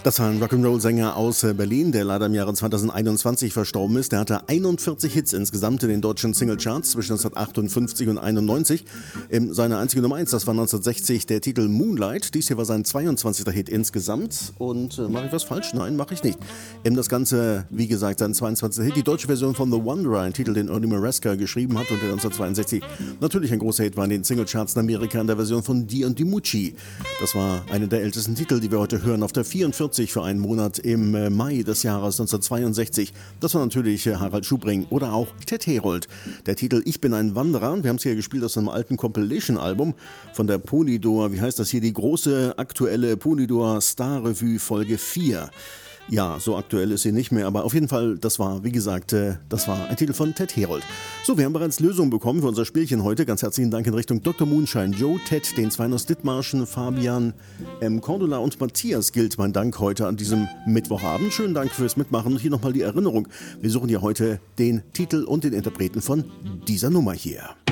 Das war ein Rock'n'Roll-Sänger aus Berlin, der leider im Jahre 2021 verstorben ist. Der hatte 41 Hits insgesamt in den deutschen Singlecharts zwischen 1958 und 91. Seine einzige Nummer 1, das war 1960 der Titel Moonlight. Dies hier war sein 22. Hit insgesamt. Und mache ich was falsch? Nein, mache ich nicht. Das Ganze, wie gesagt, sein 22. Hit. Die deutsche Version von The Wanderer, ein Titel, den Ernie Maresca geschrieben hat und der 1962 natürlich ein großer Hit war in den Singlecharts in Amerika in der Version von Di und DiMucci. Das war einer der ältesten Titel, die wir heute hören, auf der 44 für einen Monat im Mai des Jahres 1962. Das war natürlich Harald Schubring oder auch Ted Herold. Der Titel Ich bin ein Wanderer. Wir haben es hier gespielt aus einem alten Compilation-Album von der Polydor. Wie heißt das hier? Die große aktuelle Polydor Star Revue Folge 4. Ja, so aktuell ist sie nicht mehr, aber auf jeden Fall, das war, wie gesagt, das war ein Titel von Ted Herold. So, wir haben bereits Lösungen bekommen für unser Spielchen heute. Ganz herzlichen Dank in Richtung Dr. Moonshine, Joe, Ted, den zwei aus Dithmarschen, Fabian, Cordula und Matthias gilt mein Dank heute an diesem Mittwochabend. Schönen Dank fürs Mitmachen und hier nochmal die Erinnerung. Wir suchen ja heute den Titel und den Interpreten von dieser Nummer hier.